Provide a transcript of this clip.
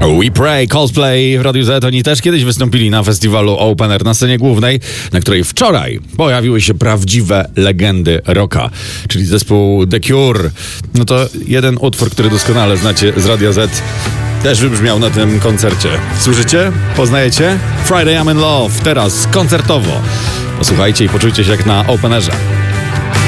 We Pray, Coldplay w Radiu Z. Oni też kiedyś wystąpili na festiwalu Open Air na scenie głównej, na której wczoraj pojawiły się prawdziwe legendy rocka, czyli zespół The Cure. No to jeden utwór, który doskonale znacie z Radia Z, też wybrzmiał na tym koncercie. Słyszycie? Poznajecie? Friday I'm in Love, teraz koncertowo. Posłuchajcie i poczujcie się jak na Open Airze.